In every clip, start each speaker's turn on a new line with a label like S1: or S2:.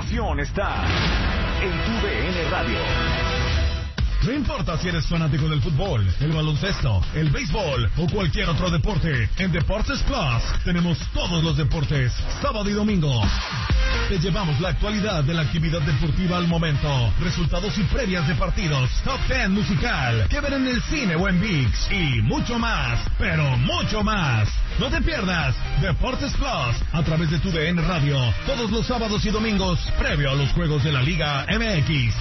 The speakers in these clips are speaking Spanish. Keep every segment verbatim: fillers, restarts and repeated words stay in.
S1: pasión está en tu D N Radio.
S2: No importa si eres fanático del fútbol, el baloncesto, el béisbol o cualquier otro deporte, en Deportes Plus tenemos todos los deportes, sábado y domingo. Te llevamos la actualidad de la actividad deportiva al momento, resultados y previas de partidos, top ten musical, que ver en el cine o en ViX, y mucho más, pero mucho más. No te pierdas Deportes Plus a través de tu D N Radio, todos los sábados y domingos, previo a los juegos de la Liga M X.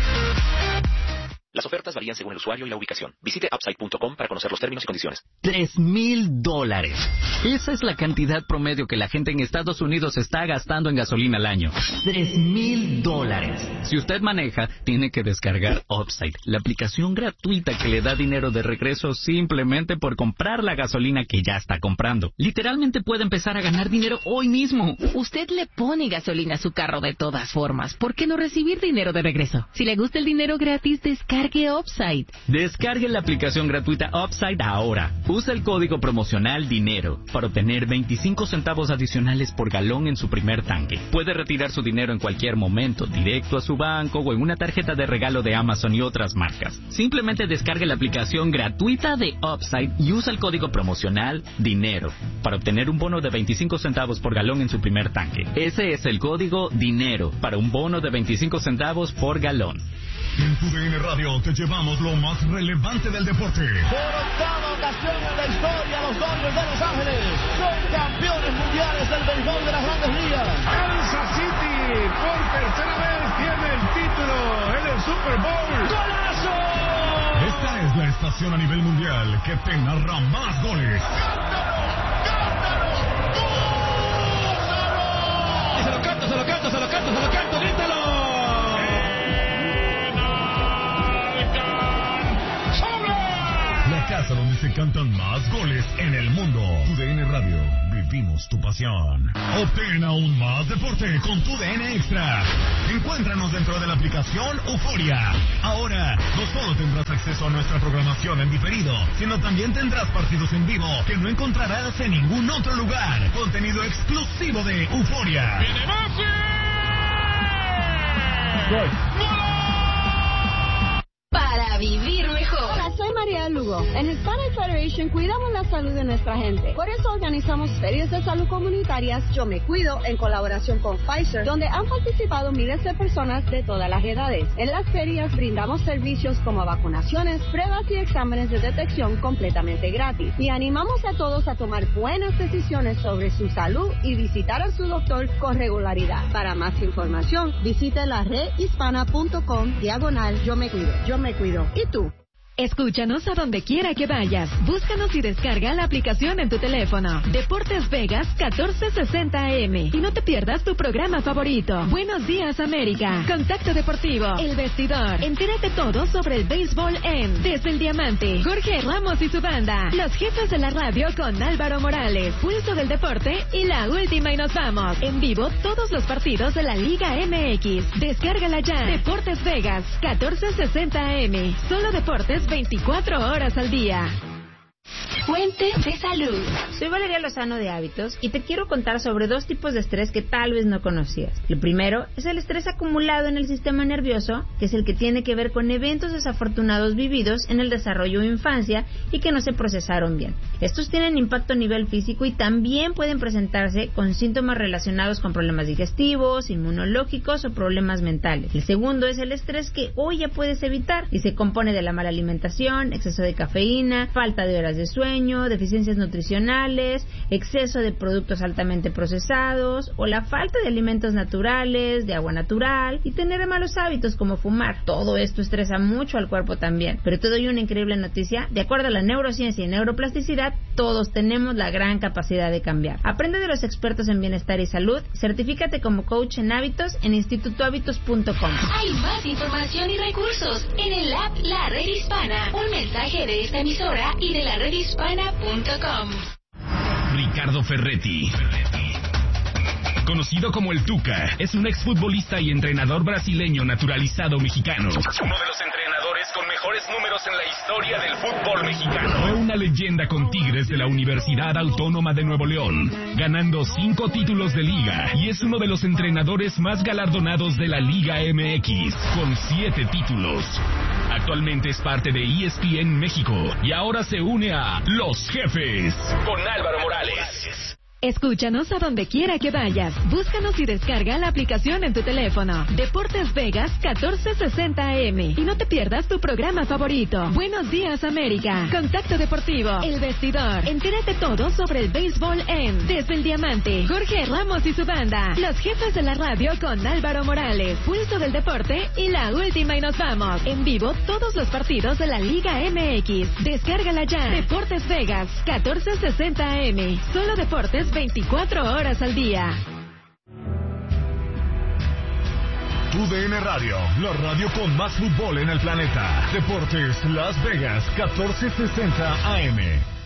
S3: Las ofertas varían según el usuario y la ubicación. Visite upside punto com para conocer los términos y condiciones.
S4: Tres mil dólares. Esa es la cantidad promedio que la gente en Estados Unidos está gastando en gasolina al año. Tres mil dólares. Si usted maneja, tiene que descargar Upside, la aplicación gratuita que le da dinero de regreso simplemente por comprar la gasolina que ya está comprando. Literalmente puede empezar a ganar dinero hoy mismo.
S5: Usted le pone gasolina a su carro de todas formas. ¿Por qué no recibir dinero de regreso? Si le gusta el dinero gratis, descargue Upside.
S4: Descargue la aplicación gratuita Upside ahora. Usa el código promocional DINERO para obtener veinticinco centavos adicionales por galón en su primer tanque. Puede retirar su dinero en cualquier momento, directo a su banco o en una tarjeta de regalo de Amazon y otras marcas. Simplemente descargue la aplicación gratuita de Upside y usa el código promocional DINERO para obtener un bono de veinticinco centavos por galón en su primer tanque. Ese es el código DINERO para un bono de veinticinco centavos por galón.
S2: En tu D N Radio te llevamos lo más relevante del deporte.
S6: Por octava ocasión en la historia, los Dodgers de Los Ángeles son campeones mundiales del béisbol de las Grandes Ligas.
S7: Kansas City por tercera vez tiene el título en el Super Bowl.
S6: ¡Golazo!
S2: Esta es la estación a nivel mundial que te narra más goles.
S6: ¡Cántalo! ¡Cántalo! ¡Gózalo!
S8: Se lo canto, se lo canto, se lo canto, se lo canto, grítalo.
S2: La casa donde se cantan más goles en el mundo. Tu D N Radio, vivimos tu pasión. Obtén aún más deporte con tu D N Extra. Encuéntranos dentro de la aplicación Euforia. Ahora, no solo tendrás acceso a nuestra programación en diferido, sino también tendrás partidos en vivo que no encontrarás en ningún otro lugar. Contenido exclusivo de Euforia.
S7: ¡Viene Messi!
S6: ¡Gol!
S5: Para vivir mejor.
S9: Hola, soy María Lugo. En Hispanic Federation cuidamos la salud de nuestra gente. Por eso organizamos ferias de salud comunitarias Yo Me Cuido en colaboración con Pfizer, donde han participado miles de personas de todas las edades. En las ferias brindamos servicios como vacunaciones, pruebas y exámenes de detección completamente gratis. Y animamos a todos a tomar buenas decisiones sobre su salud y visitar a su doctor con regularidad. Para más información, visite la red hispana punto com diagonal Yo Me Cuido. Yo me cuido. ¿Y tú?
S10: Escúchanos a donde quiera que vayas. Búscanos y descarga la aplicación en tu teléfono. Deportes Vegas catorce sesenta A M. Y no te pierdas tu programa favorito. Buenos Días América. Contacto Deportivo. El Vestidor. Entérate todo sobre el béisbol en Desde el Diamante. Jorge Ramos y su banda. Los Jefes de la Radio con Álvaro Morales. Pulso del Deporte y La Última y Nos Vamos. En vivo todos los partidos de la Liga M X. Descárgala ya. Deportes Vegas catorce sesenta A M. Solo deportes veinticuatro horas al día.
S5: Fuentes de salud.
S11: Soy Valeria Lozano de Hábitos y te quiero contar sobre dos tipos de estrés que tal vez no conocías. Lo primero es el estrés acumulado en el sistema nervioso, que es el que tiene que ver con eventos desafortunados vividos en el desarrollo o infancia y que no se procesaron bien. Estos tienen impacto a nivel físico y también pueden presentarse con síntomas relacionados con problemas digestivos, inmunológicos o problemas mentales. El segundo es el estrés que hoy ya puedes evitar y se compone de la mala alimentación, exceso de cafeína, falta de horas de sueño, deficiencias nutricionales, exceso de productos altamente procesados o la falta de alimentos naturales, de agua natural y tener malos hábitos como fumar. Todo esto estresa mucho al cuerpo también. Pero te doy una increíble noticia. De acuerdo a la neurociencia y neuroplasticidad, todos tenemos la gran capacidad de cambiar. Aprende de los expertos en bienestar y salud. Certifícate como coach en hábitos en instituto hábitos punto com.
S5: Hay más información y recursos en el app La Red Hispana. Un mensaje de esta emisora y de la red hispana punto com.
S12: Ricardo Ferretti, conocido como el Tuca, es un exfutbolista y entrenador brasileño naturalizado mexicano. Uno de los entrenadores con mejor mejores números en la historia del fútbol mexicano. Fue una leyenda con Tigres de la Universidad Autónoma de Nuevo León, ganando cinco títulos de liga y es uno de los entrenadores más galardonados de la Liga M X, con siete títulos. Actualmente es parte de E S P N México y ahora se une a Los Jefes con Álvaro Morales.
S10: Escúchanos a donde quiera que vayas. Búscanos y descarga la aplicación en tu teléfono. Deportes Vegas catorce sesenta A M. Y no te pierdas tu programa favorito. Buenos días, América. Contacto Deportivo. El Vestidor. Entérate todo sobre el béisbol en Desde el Diamante. Jorge Ramos y su banda. Los Jefes de la Radio con Álvaro Morales. Pulso del Deporte y la última y nos vamos. En vivo todos los partidos de la Liga M X. Descárgala ya. Deportes Vegas catorce sesenta A M. Solo deportes veinticuatro horas al día.
S2: Tu D N Radio, la radio con más fútbol en el planeta. Deportes Las Vegas, catorce sesenta A M.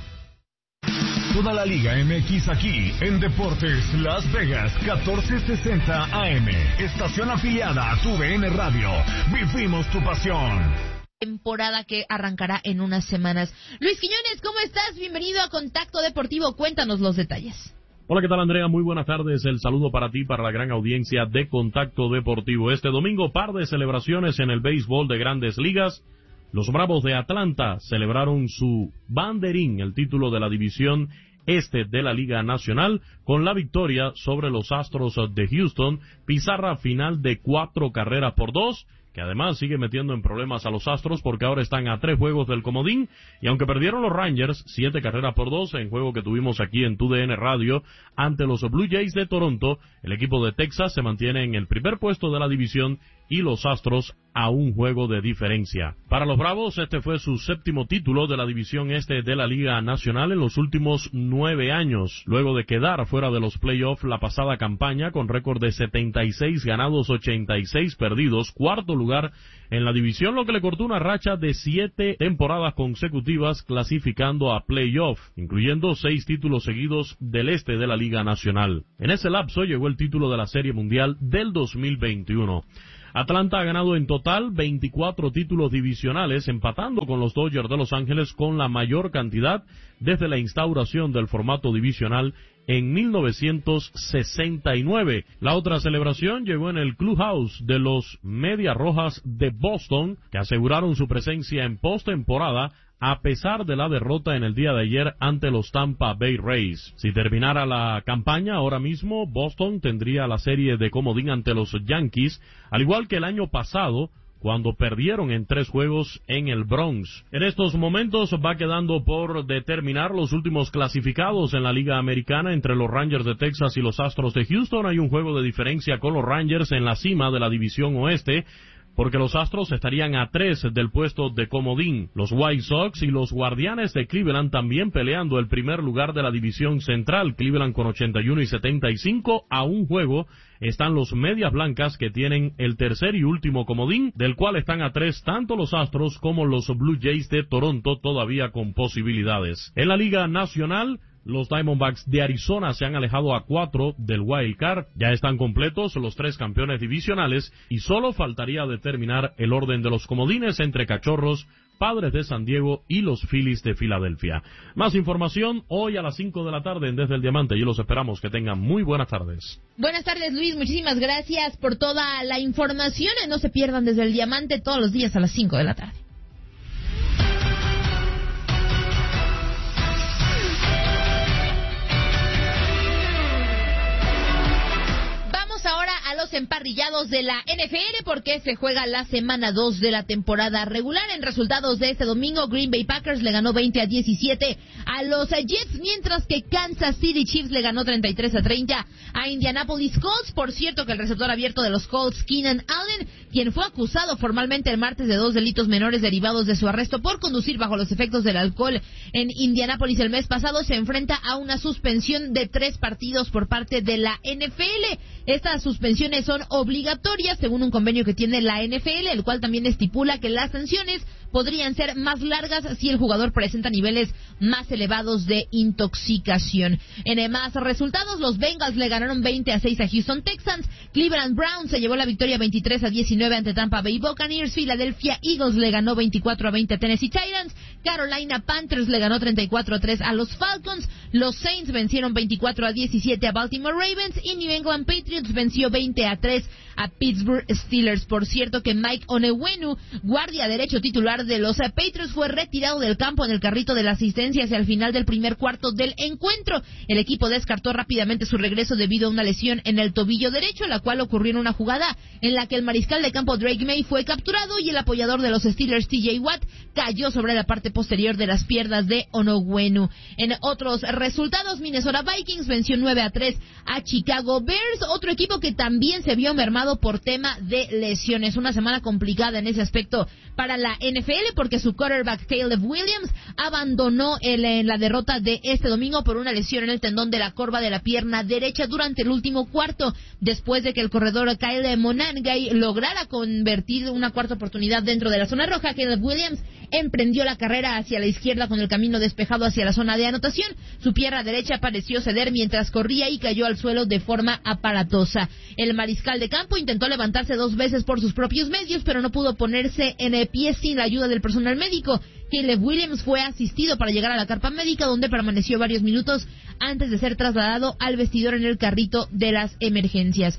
S2: Toda la Liga M X aquí en Deportes Las Vegas, catorce sesenta A M. Estación afiliada a Tu D N Radio. Vivimos tu pasión.
S13: Temporada que arrancará en unas semanas. Luis Quiñones, ¿cómo estás? Bienvenido a Contacto Deportivo. Cuéntanos los detalles.
S14: Hola, ¿qué tal, Andrea? Muy buenas tardes. El saludo para ti, para la gran audiencia de Contacto Deportivo. Este domingo, par de celebraciones en el béisbol de Grandes Ligas. Los Bravos de Atlanta celebraron su banderín, el título de la división este de la Liga Nacional, con la victoria sobre los Astros de Houston. Pizarra final de cuatro carreras por dos, que además sigue metiendo en problemas a los Astros porque ahora están a tres juegos del comodín, y aunque perdieron los Rangers siete carreras por dos en juego que tuvimos aquí en Tu D N Radio ante los Blue Jays de Toronto, el equipo de Texas se mantiene en el primer puesto de la división y los Astros a un juego de diferencia. Para los Bravos, este fue su séptimo título de la división este de la Liga Nacional en los últimos nueve años, luego de quedar fuera de los playoffs la pasada campaña con récord de setenta y seis ganados, ochenta y seis perdidos, cuarto lugar en la división, lo que le cortó una racha de siete temporadas consecutivas clasificando a playoff, incluyendo seis títulos seguidos del este de la Liga Nacional. En ese lapso llegó el título de la Serie Mundial del dos mil veintiuno. Atlanta ha ganado en total veinticuatro títulos divisionales, empatando con los Dodgers de Los Ángeles con la mayor cantidad desde la instauración del formato divisional en mil novecientos sesenta y nueve. La otra celebración llegó en el Clubhouse de los Medias Rojas de Boston, que aseguraron su presencia en postemporada a pesar de la derrota en el día de ayer ante los Tampa Bay Rays. Si terminara la campaña ahora mismo, Boston tendría la serie de comodín ante los Yankees, al igual que el año pasado, cuando perdieron en tres juegos en el Bronx. En estos momentos va quedando por determinar los últimos clasificados en la Liga Americana entre los Rangers de Texas y los Astros de Houston. Hay un juego de diferencia con los Rangers en la cima de la división oeste, porque los Astros estarían a tres del puesto de comodín. Los White Sox y los Guardianes de Cleveland también peleando el primer lugar de la división central. Cleveland con ochenta y uno y setenta y cinco, a un juego están los Medias Blancas, que tienen el tercer y último comodín, del cual están a tres tanto los Astros como los Blue Jays de Toronto, todavía con posibilidades. En la Liga Nacional, los Diamondbacks de Arizona se han alejado a cuatro del Wild Card. Ya están completos los tres campeones divisionales y solo faltaría determinar el orden de los comodines entre Cachorros, Padres de San Diego y los Phillies de Filadelfia. Más información hoy a las cinco de la tarde en Desde el Diamante, y los esperamos. Que tengan muy buenas tardes.
S13: Buenas tardes, Luis. Muchísimas gracias por toda la información. No se pierdan Desde el Diamante todos los días a las cinco de la tarde. Ahora a los emparrillados de la N F L, porque se juega la semana dos de la temporada regular. En resultados de este domingo, Green Bay Packers le ganó veinte a diecisiete a los Jets, mientras que Kansas City Chiefs le ganó treinta y tres a treinta a Indianapolis Colts. Por cierto, que el receptor abierto de los Colts, Keenan Allen, quien fue acusado formalmente el martes de dos delitos menores derivados de su arresto por conducir bajo los efectos del alcohol en Indianapolis el mes pasado, se enfrenta a una suspensión de tres partidos por parte de la N F L. Estas suspensiones son obligatorias según un convenio que tiene la N F L, el cual también estipula que las sanciones podrían ser más largas si el jugador presenta niveles más elevados de intoxicación. En más resultados, los Bengals le ganaron veinte a seis a Houston Texans, Cleveland Browns se llevó la victoria veintitrés a diecinueve ante Tampa Bay Buccaneers, Philadelphia Eagles le ganó veinticuatro a veinte a Tennessee Titans, Carolina Panthers le ganó treinta y cuatro a tres a los Falcons, los Saints vencieron veinticuatro a diecisiete a Baltimore Ravens y New England Patriots venció veinte a tres a Pittsburgh Steelers. Por cierto que Mike Onwenu, guardia derecho titular de los Patriots, fue retirado del campo en el carrito de la asistencia hacia el final del primer cuarto del encuentro. El equipo descartó rápidamente su regreso debido a una lesión en el tobillo derecho, la cual ocurrió en una jugada en la que el mariscal de campo Drake May fue capturado y el apoyador de los Steelers T J Watt cayó sobre la parte posterior de las piernas de Onwenu. En otros resultados, Minnesota Vikings venció nueve a tres a Chicago Bears, otro equipo que también se vio mermado por tema de lesiones. Una semana complicada en ese aspecto para la N F L porque su quarterback Caleb Williams abandonó el, en la derrota de este domingo por una lesión en el tendón de la corva de la pierna derecha durante el último cuarto, después de que el corredor Kyle Monangai lograra convertir una cuarta oportunidad dentro de la zona roja. Caleb Williams emprendió la carrera hacia la izquierda con el camino despejado hacia la zona de anotación. Su pierna derecha pareció ceder mientras corría y cayó al suelo de forma aparatosa. El mariscal de campo intentó levantarse dos veces por sus propios medios, pero no pudo ponerse en pie sin la ayuda del personal médico. Caleb Williams fue asistido para llegar a la carpa médica, donde permaneció varios minutos antes de ser trasladado al vestidor en el carrito de las emergencias.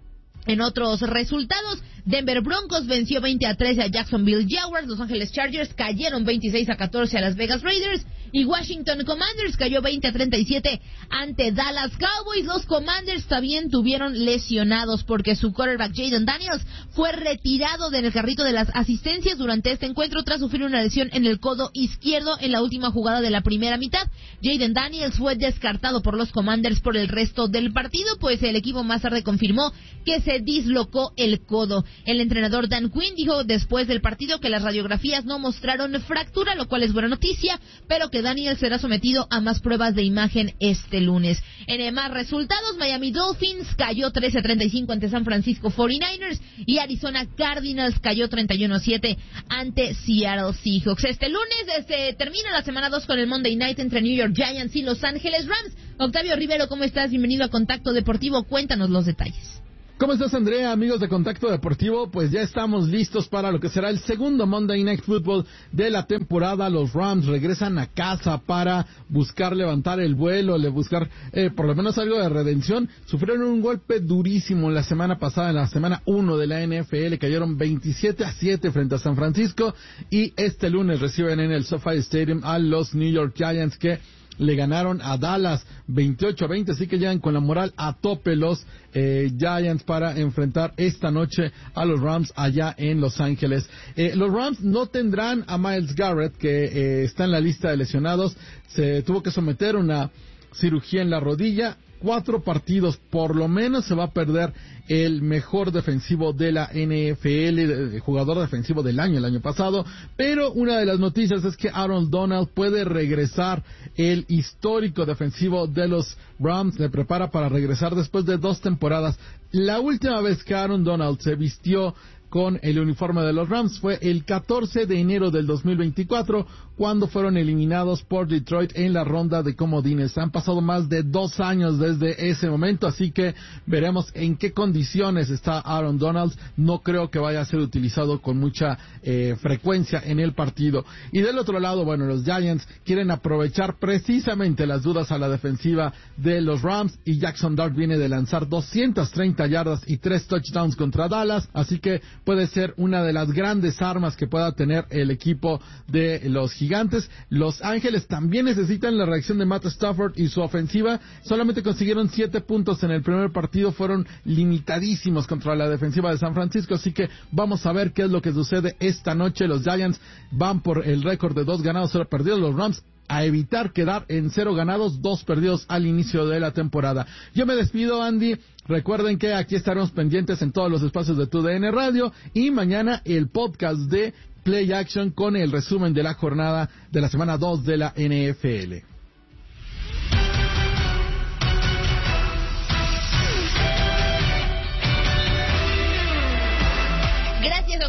S13: En otros resultados, Denver Broncos venció veinte a trece a Jacksonville Jaguars, Los Ángeles Chargers cayeron veintiséis a catorce a Las Vegas Raiders y Washington Commanders cayó veinte a treinta y siete ante Dallas Cowboys. Los Commanders también tuvieron lesionados porque su quarterback Jayden Daniels fue retirado del carrito de las asistencias durante este encuentro tras sufrir una lesión en el codo izquierdo en la última jugada de la primera mitad. Jayden Daniels fue descartado por los Commanders por el resto del partido, pues el equipo más tarde confirmó que se dislocó el codo. El entrenador Dan Quinn dijo después del partido que las radiografías no mostraron fractura, lo cual es buena noticia, pero que Daniel será sometido a más pruebas de imagen este lunes. En más resultados, Miami Dolphins cayó trece a treinta y cinco ante San Francisco cuarenta y nueve ers y Arizona Cardinals cayó treinta y uno a siete ante Seattle Seahawks. Este lunes se termina la semana dos con el Monday Night entre New York Giants y Los Ángeles Rams. Octavio Rivero, ¿cómo estás? Bienvenido a Contacto Deportivo. Cuéntanos los detalles.
S15: ¿Cómo estás, Andrea? Amigos de Contacto Deportivo, pues ya estamos listos para lo que será el segundo Monday Night Football de la temporada. Los Rams regresan a casa para buscar levantar el vuelo, le buscar eh, por lo menos algo de redención. Sufrieron un golpe durísimo la semana pasada, en la semana uno de la N F L, cayeron veintisiete a siete frente a San Francisco y este lunes reciben en el SoFi Stadium a los New York Giants, que le ganaron a Dallas veintiocho a veinte, así que llegan con la moral a tope los eh, Giants para enfrentar esta noche a los Rams allá en Los Ángeles. Eh, los Rams no tendrán a Myles Garrett, que eh, está en la lista de lesionados, se tuvo que someter a una cirugía en la rodilla. Cuatro partidos, por lo menos se va a perder el mejor defensivo de la N F L, el jugador defensivo del año, el año pasado, pero una de las noticias es que Aaron Donald puede regresar. El histórico defensivo de los Rams se prepara para regresar después de dos temporadas. La última vez que Aaron Donald se vistió con el uniforme de los Rams fue el catorce de enero del dos mil veinticuatro, cuando fueron eliminados por Detroit en la ronda de comodines. Han pasado más de dos años desde ese momento, así que veremos en qué condiciones está Aaron Donald. No creo que vaya a ser utilizado con mucha eh, frecuencia en el partido. Y del otro lado, bueno, los Giants quieren aprovechar precisamente las dudas a la defensiva de los Rams, y Jackson Dart viene de lanzar doscientas treinta yardas y tres touchdowns contra Dallas, así que puede ser una de las grandes armas que pueda tener el equipo de los Gigantes. Los Ángeles también necesitan la reacción de Matt Stafford y su ofensiva. Solamente consiguieron siete puntos en el primer partido, fueron limitadísimos contra la defensiva de San Francisco, así que vamos a ver qué es lo que sucede esta noche. Los Giants van por el récord de dos ganados, cero perdidos. Los Rams a evitar quedar en cero ganados, dos perdidos al inicio de la temporada. Yo me despido, Andy. Recuerden que aquí estaremos pendientes en todos los espacios de Tu D N Radio, y mañana el podcast de Play Action con el resumen de la jornada de la semana dos de la N F L.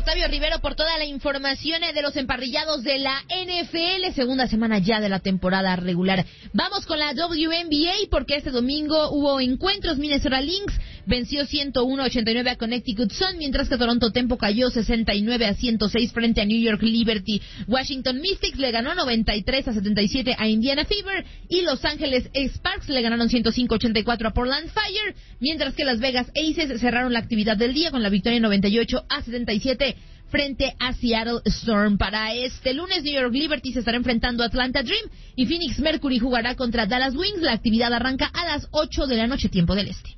S13: Octavio Rivero, por toda la información de los emparrillados de la N F L, segunda semana ya de la temporada regular. Vamos con la W N B A, porque este domingo hubo encuentros. Minnesota Lynx venció ciento uno a ochenta y nueve a Connecticut Sun, mientras que Toronto Tempo cayó sesenta y nueve a ciento seis frente a New York Liberty. Washington Mystics le ganó noventa y tres a setenta y siete a Indiana Fever, y Los Ángeles Sparks le ganaron ciento cinco a ochenta y cuatro a Portland Fire, mientras que Las Vegas Aces cerraron la actividad del día con la victoria noventa y ocho a setenta y siete frente a Seattle Storm. Para este lunes, New York Liberty se estará enfrentando a Atlanta Dream y Phoenix Mercury jugará contra Dallas Wings. La actividad arranca a las ocho de la noche, tiempo del este.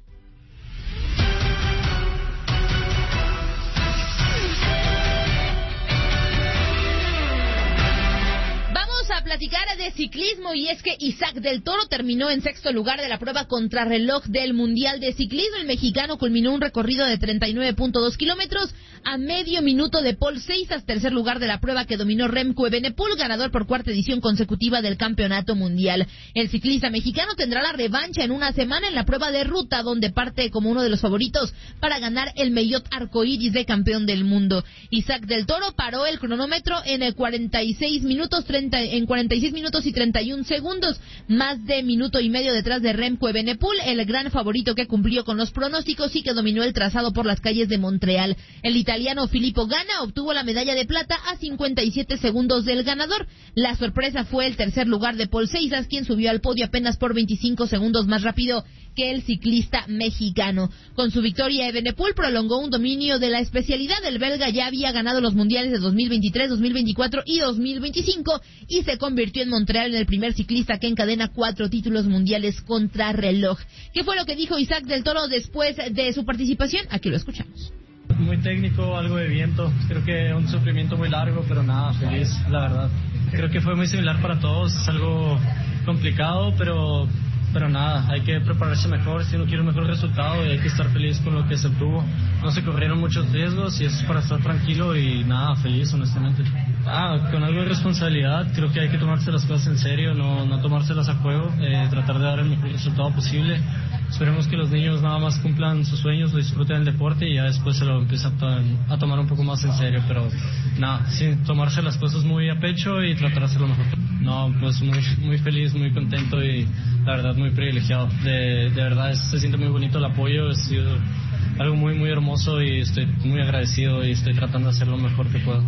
S13: A platicar de ciclismo, y es que Isaac del Toro terminó en sexto lugar de la prueba contrarreloj del Mundial de Ciclismo. El mexicano culminó un recorrido de treinta y nueve punto dos kilómetros a medio minuto de Paul Seisas, tercer lugar de la prueba que dominó Remco Evenepoel, ganador por cuarta edición consecutiva del campeonato mundial. El ciclista mexicano tendrá la revancha en una semana en la prueba de ruta, donde parte como uno de los favoritos para ganar el Maillot Arcoíris de campeón del mundo. Isaac del Toro paró el cronómetro en el cuarenta y seis minutos treinta en cuarenta y seis minutos y treinta y un segundos, más de minuto y medio detrás de Remco Evenepoel, el gran favorito que cumplió con los pronósticos y que dominó el trazado por las calles de Montreal. El italiano Filippo Ganna obtuvo la medalla de plata a cincuenta y siete segundos del ganador. La sorpresa fue el tercer lugar de Paul Seisas, quien subió al podio apenas por veinticinco segundos más rápido que el ciclista mexicano. Con su victoria, Evenepoel prolongó un dominio de la especialidad. El belga ya había ganado los mundiales de dos mil veintitrés, dos mil veinticuatro y dos mil veinticinco y se convirtió en Montreal en el primer ciclista que encadena cuatro títulos mundiales contrarreloj. ¿Qué fue lo que dijo Isaac del Toro después de su participación? Aquí lo escuchamos.
S16: Muy técnico, algo de viento, creo que un sufrimiento muy largo, pero nada, feliz, la verdad. Creo que fue muy similar para todos, es algo complicado, pero... Pero nada, hay que prepararse mejor si uno quiere un mejor resultado, y hay que estar feliz con lo que se obtuvo. No se corrieron muchos riesgos y eso es para estar tranquilo y nada, feliz honestamente. Ah, con algo de responsabilidad, creo que hay que tomarse las cosas en serio, no, no tomárselas a juego, eh, tratar de dar el mejor resultado posible. Esperemos que los niños nada más cumplan sus sueños, lo disfruten del deporte y ya después se lo empiezan a, a tomar un poco más en serio, pero nada, sin tomarse las cosas muy a pecho y tratar de hacerlo mejor. No, pues muy, muy feliz, muy contento y la verdad muy privilegiado. De, de verdad es, se siente muy bonito el apoyo, ha sido algo muy muy hermoso y estoy muy agradecido y estoy tratando de hacer lo mejor que puedo.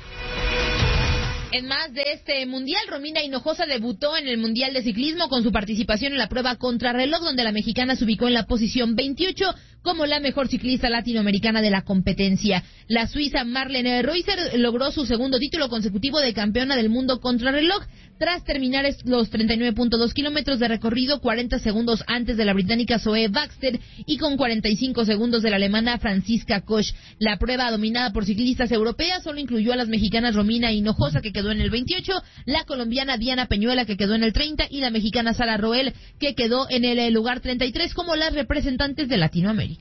S13: En más de este mundial, Romina Hinojosa debutó en el Mundial de Ciclismo con su participación en la prueba contrarreloj, donde la mexicana se ubicó en la posición veintiocho como la mejor ciclista latinoamericana de la competencia. La suiza Marlene Reusser logró su segundo título consecutivo de campeona del mundo contrarreloj tras terminar los treinta y nueve punto dos kilómetros de recorrido, cuarenta segundos antes de la británica Zoe Baxter y con cuarenta y cinco segundos de la alemana Franziska Koch. La prueba, dominada por ciclistas europeas, solo incluyó a las mexicanas Romina Hinojosa, que quedó en el veintiocho, la colombiana Diana Peñuela, que quedó en el treinta, y la mexicana Sara Roel, que quedó en el lugar treinta y tres como las representantes de Latinoamérica.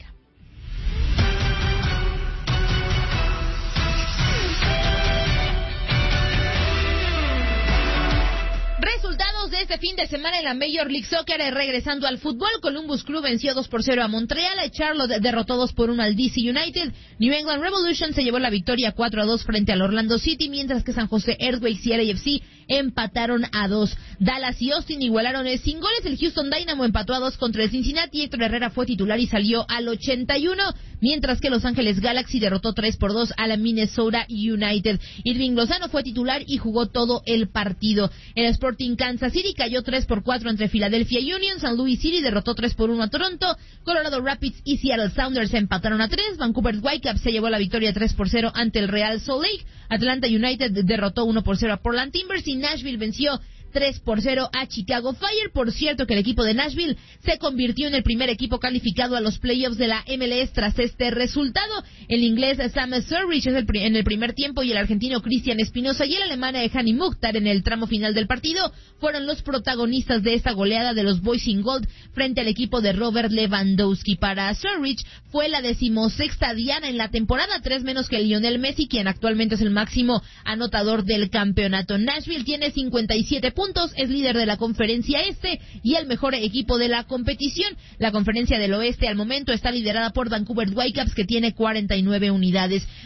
S13: Resultados de este fin de semana en la Major League Soccer. Regresando al fútbol, Columbus Crew venció dos por cero a Montreal, Charlotte derrotó dos por uno al D C United, New England Revolution se llevó la victoria cuatro a dos frente al Orlando City, mientras que San José Earthquakes y L A F C empataron a dos. Dallas y Austin igualaron sin goles, el Houston Dynamo empató a dos contra el Cincinnati, Héctor Herrera fue titular y salió al ochenta y uno, mientras que Los Ángeles Galaxy derrotó tres por dos a la Minnesota United. Irving Lozano fue titular y jugó todo el partido. El Sporting Kansas City cayó tres por cuatro entre Philadelphia Union, San Louis City derrotó tres por uno a Toronto, Colorado Rapids y Seattle Sounders empataron a tres, Vancouver Whitecaps se llevó la victoria tres por cero ante el Real Salt Lake, Atlanta United derrotó uno por cero a Portland Timbers y Nashville venció tres por cero a Chicago Fire. Por cierto, que el equipo de Nashville se convirtió en el primer equipo calificado a los playoffs de la M L S tras este resultado. El inglés Sam Surridge es el pri- en el primer tiempo y el argentino Cristian Espinosa y el alemán Hani Mukhtar en el tramo final del partido fueron los protagonistas de esta goleada de los Boys in Gold frente al equipo de Robert Lewandowski. Para Surridge fue la decimosexta diana en la temporada, tres menos que Lionel Messi, quien actualmente es el máximo anotador del campeonato. Nashville tiene cincuenta y siete puntos, es líder de la conferencia este y el mejor equipo de la competición. La conferencia del oeste al momento está liderada por Vancouver Whitecaps, que tiene cuarenta y nueve unidades.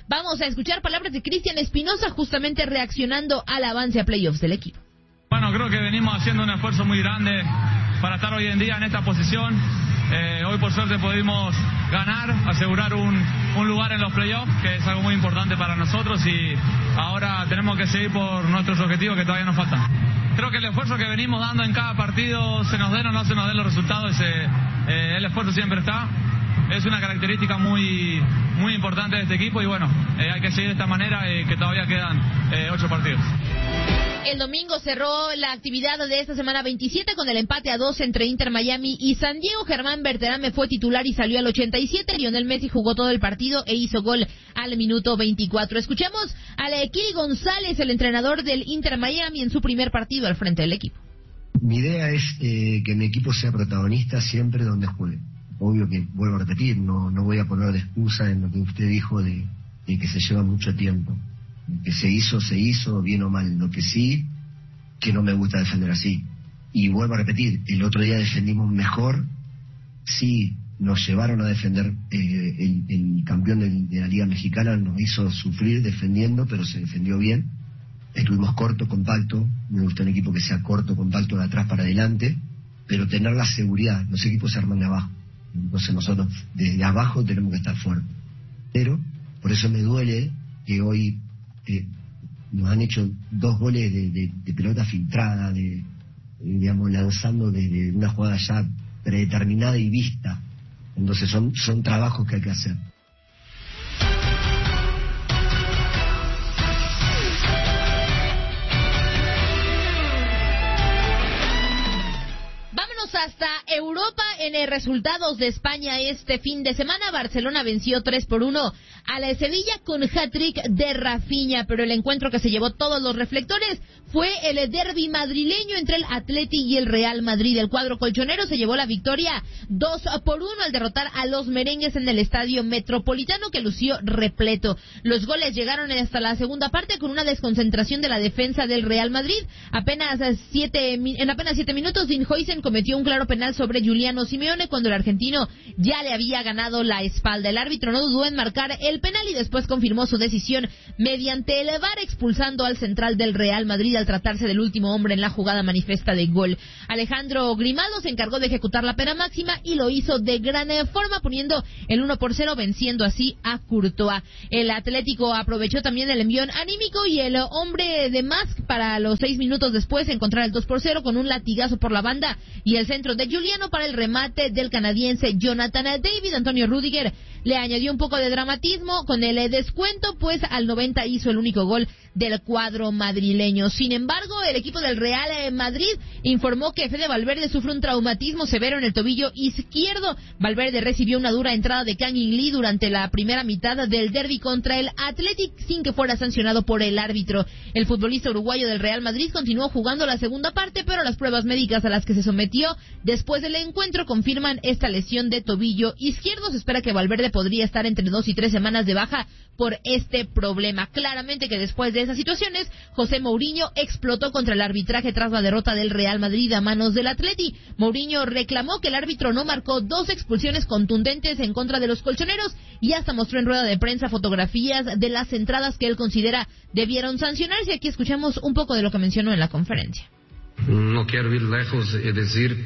S13: Vamos a escuchar palabras de Cristian Espinosa justamente reaccionando al avance a playoffs del equipo.
S17: Bueno, creo que venimos haciendo un esfuerzo muy grande para estar hoy en día en esta posición. Eh, hoy por suerte pudimos ganar, asegurar un, un lugar en los playoffs, que es algo muy importante para nosotros, y ahora tenemos que seguir por nuestros objetivos que todavía nos faltan. Creo que el esfuerzo que venimos dando en cada partido, se nos den o no se nos den los resultados, ese, eh, el esfuerzo siempre está. Es una característica muy muy importante de este equipo y bueno, eh, hay que seguir de esta manera, eh, que todavía quedan eh, ocho partidos.
S13: El domingo cerró la actividad de esta semana veintisiete con el empate a dos entre Inter Miami y San Diego. Germán Berterame fue titular y salió al ochenta y siete. Lionel Messi jugó todo el partido e hizo gol al minuto veinticuatro. Escuchemos a Kiri González, el entrenador del Inter Miami, en su primer partido al frente del equipo.
S18: Mi idea es eh, que mi equipo sea protagonista siempre donde juegue. Obvio que, vuelvo a repetir, no, no voy a poner de excusa en lo que usted dijo de, de que se lleva mucho tiempo. Lo que se hizo, se hizo, bien o mal. Lo que sí, que no me gusta defender así. Y vuelvo a repetir, el otro día defendimos mejor, sí, nos llevaron a defender, eh, el, el campeón de, de la Liga Mexicana nos hizo sufrir defendiendo, pero se defendió bien. Estuvimos corto, compacto, me gusta un equipo que sea corto, compacto, de atrás para adelante, pero tener la seguridad, los equipos se arman de abajo. Entonces nosotros desde abajo tenemos que estar fuertes. Pero por eso me duele que hoy eh, nos han hecho dos goles de, de, de pelota filtrada, de, de digamos lanzando desde una jugada ya predeterminada y vista. Entonces son, son trabajos que hay que hacer.
S13: Hasta Europa en resultados de España este fin de semana. Barcelona venció tres por uno a la Sevilla con hat-trick de Rafinha, pero el encuentro que se llevó todos los reflectores fue el derbi madrileño entre el Atleti y el Real Madrid. El cuadro colchonero se llevó la victoria dos por uno al derrotar a los merengues en el Estadio Metropolitano, que lució repleto. Los goles llegaron hasta la segunda parte con una desconcentración de la defensa del Real Madrid. Apenas siete, en apenas siete minutos, Dinhuisen cometió un claro penal sobre Giuliano Simeone cuando el argentino ya le había ganado la espalda. El árbitro no dudó en marcar el penal y después confirmó su decisión mediante el V A R, expulsando al central del Real Madrid al tratarse del último hombre en la jugada manifiesta de gol. Alejandro Grimaldo se encargó de ejecutar la pena máxima y lo hizo de gran forma, poniendo el uno por cero, venciendo así a Courtois. El Atlético aprovechó también el envión anímico y el hombre de Musk para los seis minutos después encontrar el dos por cero con un latigazo por la banda y el centro de Giuliano para el remate del canadiense Jonathan David. Antonio Rüdiger le añadió un poco de dramatismo con el descuento, pues al noventa hizo el único gol del cuadro madrileño. Sin embargo, el equipo del Real Madrid informó que Fede Valverde sufre un traumatismo severo en el tobillo izquierdo. Valverde recibió una dura entrada de Kang In Lee durante la primera mitad del derbi contra el Athletic sin que fuera sancionado por el árbitro. El futbolista uruguayo del Real Madrid continuó jugando la segunda parte, pero las pruebas médicas a las que se sometió después del encuentro confirman esta lesión de tobillo izquierdo. Se espera que Valverde podría estar entre dos y tres semanas de baja por este problema. Claramente que después de esas situaciones, José Mourinho explotó contra el arbitraje tras la derrota del Real Madrid a manos del Atleti. Mourinho reclamó que el árbitro no marcó dos expulsiones contundentes en contra de los colchoneros y hasta mostró en rueda de prensa fotografías de las entradas que él considera debieron sancionarse. Aquí escuchamos un poco de lo que mencionó en la conferencia.
S19: No quiero ir lejos y decir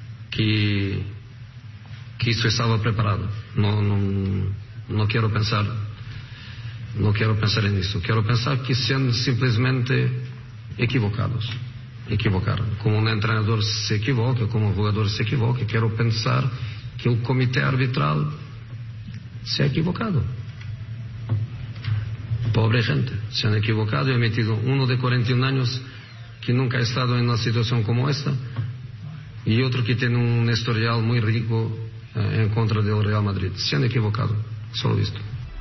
S19: que, que eso estaba preparado. No, no, no quiero pensar no quiero pensar en eso. Quiero pensar que sean simplemente equivocados. Equivocaron. Como un entrenador se equivoca, como un jugador se equivoca, quiero pensar que el comité arbitral se ha equivocado. Pobre gente, se han equivocado y han metido uno de cuarenta y un años que nunca ha estado en una situación como esta y otro que tiene un historial muy rico eh, en contra del Real Madrid. Se han equivocado, solo esto.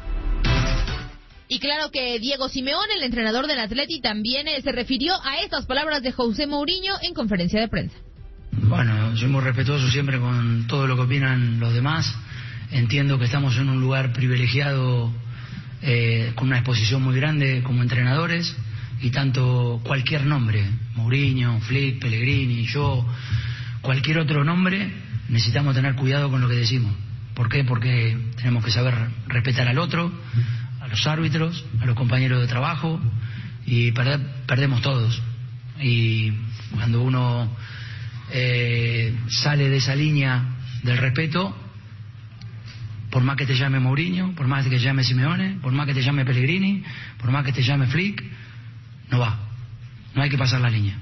S13: Y claro que Diego Simeone, el entrenador del Atleti, también eh, se refirió a estas palabras de José Mourinho en conferencia de prensa.
S20: Bueno, soy muy respetuoso siempre con todo lo que opinan los demás. Entiendo que estamos en un lugar privilegiado eh, con una exposición muy grande como entrenadores y tanto cualquier nombre, Mourinho, Flick, Pellegrini, yo, cualquier otro nombre, necesitamos tener cuidado con lo que decimos. ¿Por qué? Porque tenemos que saber respetar al otro, a los árbitros, a los compañeros de trabajo, y perder, perdemos todos. Y cuando uno eh, sale de esa línea del respeto, por más que te llame Mourinho, por más que te llame Simeone, por más que te llame Pellegrini, por más que te llame Flick, no va, no hay que pasar la línea.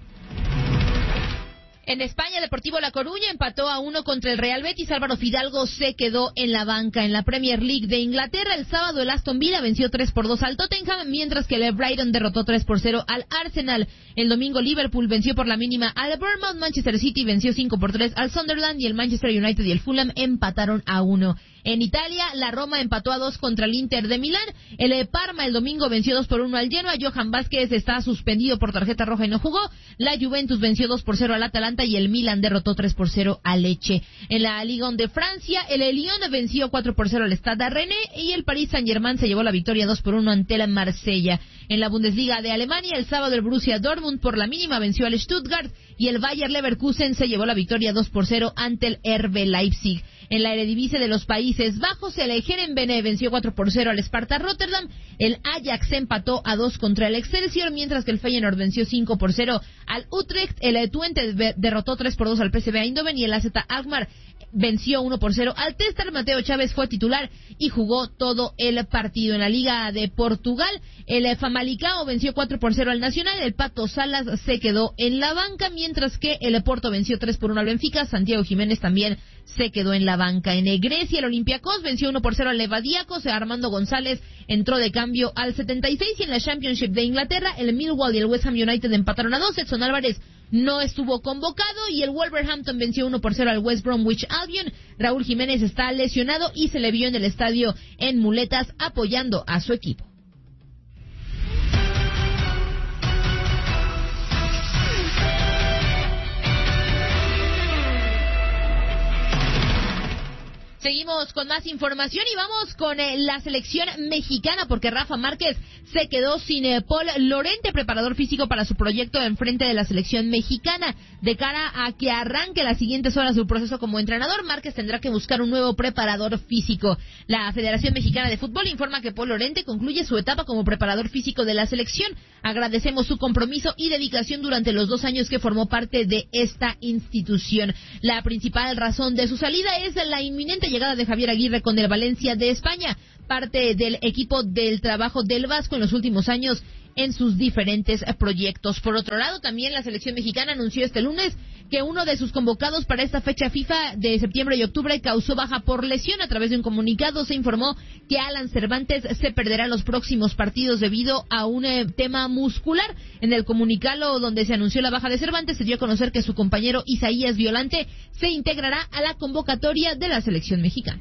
S13: En España, Deportivo La Coruña empató a uno contra el Real Betis. Álvaro Fidalgo se quedó en la banca. En la Premier League de Inglaterra, el sábado el Aston Villa venció tres por dos al Tottenham, mientras que el Brighton derrotó tres por cero al Arsenal. El domingo Liverpool venció por la mínima al Bournemouth, Manchester City venció cinco por tres al Sunderland y el Manchester United y el Fulham empataron a uno. En Italia, la Roma empató a dos contra el Inter de Milán. El Parma el domingo venció dos por uno al Genoa. Johan Vázquez está suspendido por tarjeta roja y no jugó. La Juventus venció dos por cero al Atalanta y el Milan derrotó tres por cero al Lecce. En la Ligue uno de Francia, el Lyon venció cuatro por cero al Stade Rennais y el Paris Saint-Germain se llevó la victoria dos por uno ante la Marsella. En la Bundesliga de Alemania, el sábado el Borussia Dortmund por la mínima venció al Stuttgart y el Bayer Leverkusen se llevó la victoria dos por cero ante el R B Leipzig. En la Eredivisie de los Países Bajos, el Heerenveen venció cuatro por cero al Sparta Rotterdam, el Ajax empató a dos contra el Excelsior, mientras que el Feyenoord venció cinco por cero al Utrecht, el Twente derrotó tres por dos al P S V Eindhoven y el A Z Alkmaar venció uno por cero al Testar. Mateo Chávez fue titular y jugó todo el partido. En la Liga de Portugal, el Famalicão venció cuatro por cero al Nacional, el Pato Salas se quedó en la banca, mientras que el Porto venció tres por uno al Benfica, Santiago Jiménez también se quedó en la banca. En Grecia, el Olympiacos venció uno por cero al Levadiakos, Armando González entró de cambio al setenta y seis y en la Championship de Inglaterra, el Millwall y el West Ham United empataron a dos, Edson Álvarez no estuvo convocado y el Wolverhampton venció uno por cero al West Bromwich Albion. Raúl Jiménez está lesionado y se le vio en el estadio en muletas apoyando a su equipo. Seguimos con más información y vamos con eh, la selección mexicana porque Rafa Márquez se quedó sin eh, Paul Lorente, preparador físico para su proyecto en frente de la selección mexicana. De cara a que arranque las siguientes horas su proceso como entrenador, Márquez tendrá que buscar un nuevo preparador físico. La Federación Mexicana de Fútbol informa que Paul Lorente concluye su etapa como preparador físico de la selección. Agradecemos su compromiso y dedicación durante los dos años que formó parte de esta institución. La principal razón de su salida es la inminente llegada de Javier Aguirre con el Valencia de España, parte del equipo del trabajo del Vasco en los últimos años en sus diferentes proyectos. Por otro lado, también la selección mexicana anunció este lunes que uno de sus convocados para esta fecha FIFA de septiembre y octubre causó baja por lesión. A través de un comunicado se informó que Alan Cervantes se perderá los próximos partidos debido a un eh, tema muscular. En el comunicado donde se anunció la baja de Cervantes se dio a conocer que su compañero Isaías Violante se integrará a la convocatoria de la selección mexicana.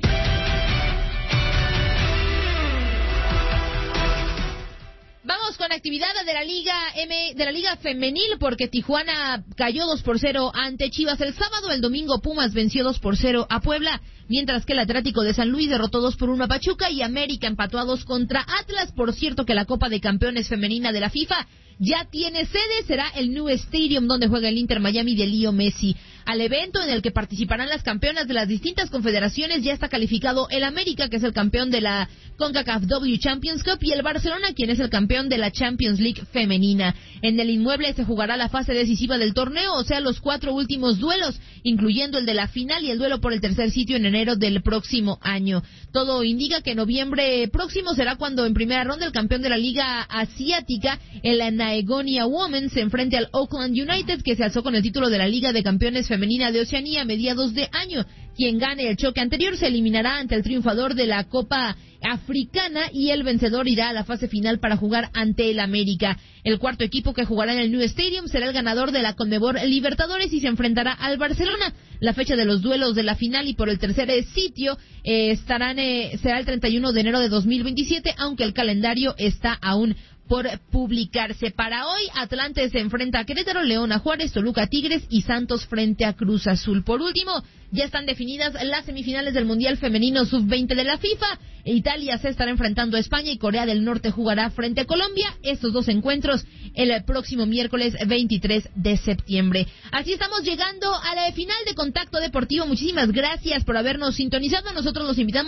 S13: Vamos con actividad de la Liga M, de la Liga Femenil, porque Tijuana cayó dos por cero ante Chivas el sábado. El domingo Pumas venció dos por cero a Puebla, mientras que el Atlético de San Luis derrotó dos por uno a Pachuca y América empató a dos contra Atlas. Por cierto que la Copa de Campeones Femenina de la FIFA ya tiene sede, será el New Stadium donde juega el Inter Miami de Leo Messi. Al evento en el que participarán las campeonas de las distintas confederaciones ya está calificado el América, que es el campeón de la CONCACAF W Champions Cup, y el Barcelona, quien es el campeón de la Champions League femenina. En el inmueble se jugará la fase decisiva del torneo, o sea, los cuatro últimos duelos, incluyendo el de la final y el duelo por el tercer sitio en enero del próximo año. Todo indica que en noviembre próximo será cuando en primera ronda el campeón de la Liga Asiática, el Naegonia Women, se enfrente al Auckland United, que se alzó con el título de la Liga de Campeones Femenina de Oceanía a mediados de año. Quien gane el choque anterior se eliminará ante el triunfador de la Copa Africana y el vencedor irá a la fase final para jugar ante el América. El cuarto equipo que jugará en el New Stadium será el ganador de la Conmebol Libertadores y se enfrentará al Barcelona. La fecha de los duelos de la final y por el tercer eh, sitio eh, estarán eh, será el treinta y uno de enero de dos mil veintisiete, aunque el calendario está aún por publicarse. Para hoy, Atlante se enfrenta a Querétaro, León a Juárez, Toluca a Tigres y Santos frente a Cruz Azul. Por último, ya están definidas las semifinales del Mundial Femenino sub veinte de la FIFA. Italia se estará enfrentando a España y Corea del Norte jugará frente a Colombia. Estos dos encuentros el próximo miércoles veintitrés de septiembre. Así estamos llegando a la final de Contacto Deportivo. Muchísimas gracias por habernos sintonizado. Nosotros los invitamos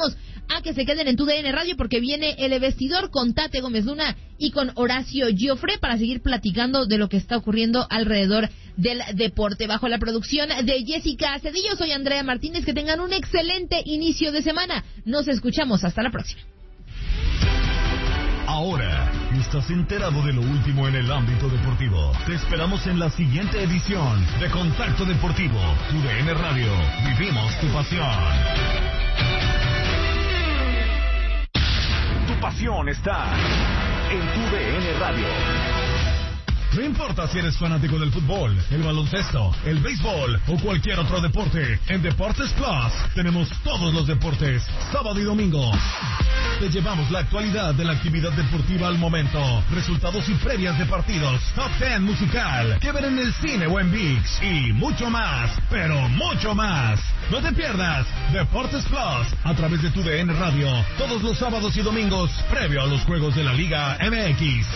S13: a que se queden en tu D N Radio porque viene El Vestidor con Tate Gómez Luna y con Horacio Giofre para seguir platicando de lo que está ocurriendo alrededor del deporte. Bajo la producción de Jessica Cedillo, soy Andrea Martínez. Que tengan un excelente inicio de semana. Nos escuchamos. Hasta la próxima.
S2: Ahora estás enterado de lo último en el ámbito deportivo. Te esperamos en la siguiente edición de Contacto Deportivo. Tu D N Radio. Vivimos tu pasión.
S1: Tu pasión está en tu D N Radio.
S2: No importa si eres fanático del fútbol, el baloncesto, el béisbol o cualquier otro deporte, en Deportes Plus tenemos todos los deportes, sábado y domingo. Te llevamos la actualidad de la actividad deportiva al momento, resultados y previas de partidos, top ten musical, que ver en el cine o en ViX y mucho más, pero mucho más. No te pierdas Deportes Plus a través de tu D N Radio, todos los sábados y domingos, previo a los juegos de la Liga M X.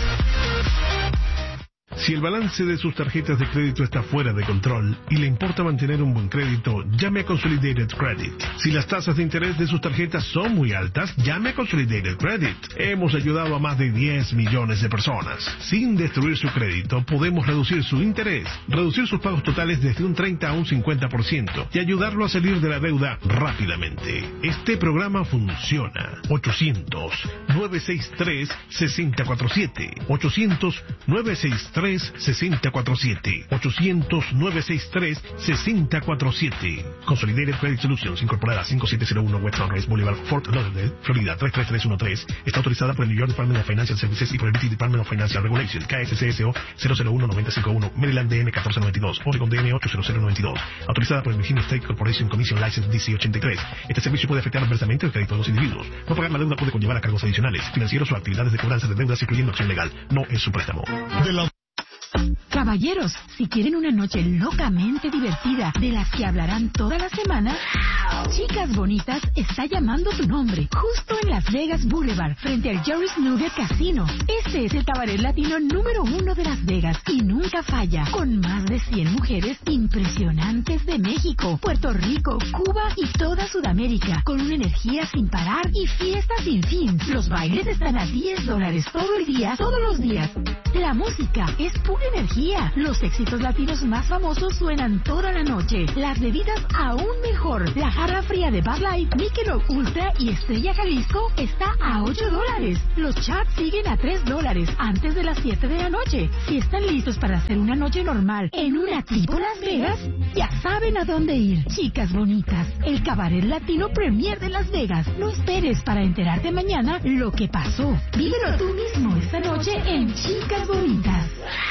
S7: Si el balance de sus tarjetas de crédito está fuera de control y le importa mantener un buen crédito, llame a Consolidated Credit. Si las tasas de interés de sus tarjetas son muy altas, llame a Consolidated Credit. Hemos ayudado a más de diez millones de personas. Sin destruir su crédito, podemos reducir su interés, reducir sus pagos totales desde un treinta a un cincuenta por ciento y ayudarlo a salir de la deuda rápidamente. Este programa funciona. ochocientos, nueve seis tres, seis cero cuatro siete. ochocientos, nueve seis tres, seis cero cuatro siete. ochocientos, nueve seis tres, seis cero cuatro siete. Consolidated Credit Solutions, incorporada cinco siete cero uno West Sunrise Boulevard, Fort Lauderdale, Florida tres tres tres uno tres. Está autorizada por el New York Department of Financial Services y por el British Department of Financial Regulation. K S C S O cero cero uno nueve cinco uno. Maryland D M catorce noventa y dos. Oregon D M ocho cero cero noventa y dos. Autorizada por el Virginia State Corporation Commission License D C ochenta y tres. Este servicio puede afectar adversamente el crédito de los individuos. No pagar la deuda puede conllevar a cargos adicionales, financieros o actividades de cobranza de deudas, incluyendo acción legal. No es su préstamo.
S2: De la...
S10: Caballeros, si quieren una noche locamente divertida, de las que hablarán toda la semana, Chicas Bonitas está llamando tu nombre, justo en Las Vegas Boulevard, frente al Jerry's Nugget Casino. Este es el cabaret latino número uno de Las Vegas y nunca falla, con más de cien mujeres impresionantes de México, Puerto Rico, Cuba y toda Sudamérica, con una energía sin parar y fiestas sin fin. Los bailes están a diez dólares todo el día, todos los días. La música es pura energía. Los éxitos latinos más famosos suenan toda la noche. Las bebidas aún mejor. La jarra fría de Bud Light, Michelob Ultra y Estrella Jalisco está a ocho dólares. Los chats siguen a tres dólares antes de las siete de la noche. Si están listos para hacer una noche normal en una tipo Las Vegas, ya saben a dónde ir. Chicas Bonitas, el cabaret latino premier de Las Vegas. No esperes para enterarte mañana lo que pasó. Vívelo tú mismo esta noche en Chicas Bonitas.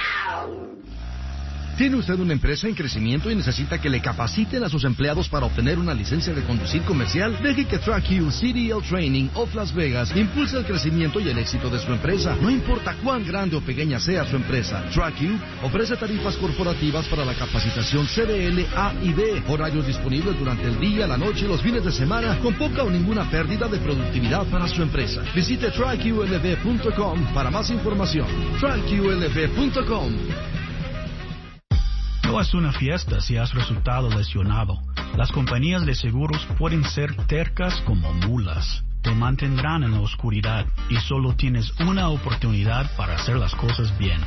S21: ¿Tiene usted una empresa en crecimiento y necesita que le capaciten a sus empleados para obtener una licencia de conducir comercial? Deje que TrackU C D L Training of Las Vegas impulse el crecimiento y el éxito de su empresa. No importa cuán grande o pequeña sea su empresa, TrackU ofrece tarifas corporativas para la capacitación C D L, A y B, horarios disponibles durante el día, la noche y los fines de semana, con poca o ninguna pérdida de productividad para su empresa. Visite track U L V punto com para más información. track U L V punto com.
S22: No es una fiesta si has resultado lesionado. Las compañías de seguros pueden ser tercas como mulas. Te mantendrán en la oscuridad y solo tienes una oportunidad para hacer las cosas bien.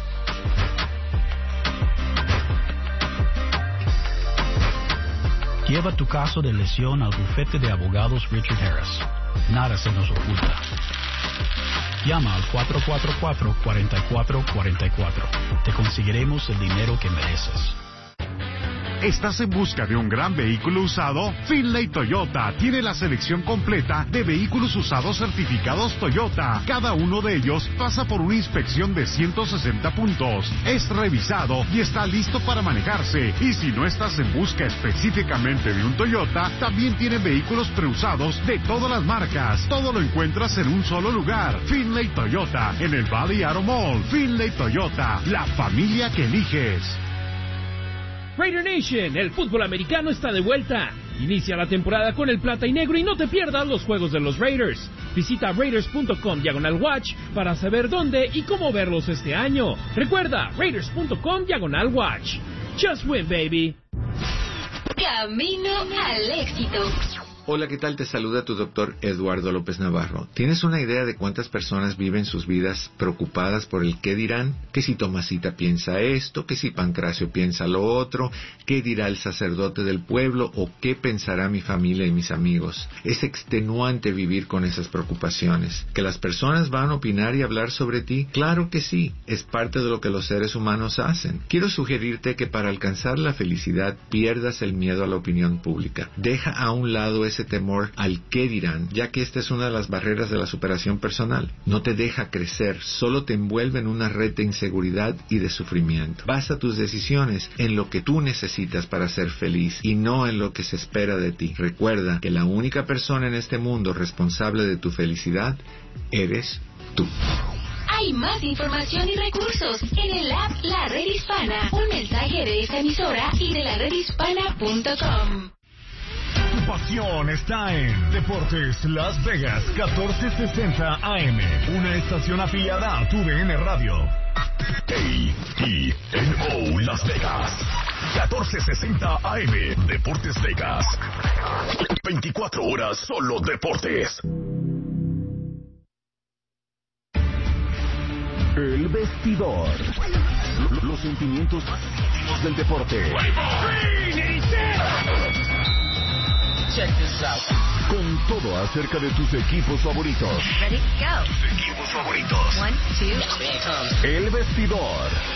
S22: Lleva tu caso de lesión al bufete de abogados Richard Harris. Nada se nos oculta. Llama al cuatro cuatro cuatro, cuatro cuatro cuatro cuatro. Te conseguiremos el dinero que mereces.
S23: ¿Estás en busca de un gran vehículo usado? Finlay Toyota tiene la selección completa de vehículos usados certificados Toyota. Cada uno de ellos pasa por una inspección de ciento sesenta puntos. Es revisado y está listo para manejarse. Y si no estás en busca específicamente de un Toyota, también tienen vehículos preusados de todas las marcas. Todo lo encuentras en un solo lugar. Finlay Toyota, en el Valley Auto Mall. Finlay Toyota, la familia que eliges.
S24: Raider Nation, el fútbol americano está de vuelta. Inicia la temporada con el plata y negro y no te pierdas los juegos de los Raiders. Visita raiders punto com diagonal watch para saber dónde y cómo verlos este año. Recuerda, raiders punto com diagonal watch. Just win, baby.
S5: Camino al éxito.
S3: Hola, ¿qué tal? Te saluda tu doctor Eduardo López Navarro. ¿Tienes una idea de cuántas personas viven sus vidas preocupadas por el qué dirán? Que si Tomasita piensa esto, que si Pancracio piensa lo otro, qué dirá el sacerdote del pueblo o qué pensará mi familia y mis amigos. Es extenuante vivir con esas preocupaciones. ¿Que las personas van a opinar y hablar sobre ti? Claro que sí, es parte de lo que los seres humanos hacen. Quiero sugerirte que para alcanzar la felicidad pierdas el miedo a la opinión pública. Deja a un lado ese temor al qué dirán, ya que esta es una de las barreras de la superación personal. No te deja crecer, solo te envuelve en una red de inseguridad y de sufrimiento. Basa tus decisiones en lo que tú necesitas para ser feliz y no en lo que se espera de ti. Recuerda que la única persona en este mundo responsable de tu felicidad eres tú.
S5: Hay más información y recursos en el app La Red Hispana. Un mensaje de esta emisora y de la red hispana punto com.
S2: Tu pasión está en Deportes Las Vegas catorce sesenta A M, una estación afiliada a tu D N Radio.
S1: A E N O Las Vegas catorce sesenta A M, Deportes Vegas. veinticuatro horas solo deportes. El vestidor. Los sentimientos más íntimos del deporte. Check this out. Con todo acerca de tus equipos favoritos.
S4: Ready, go.
S1: Tus equipos favoritos.
S4: One, two, three.
S1: El vestidor.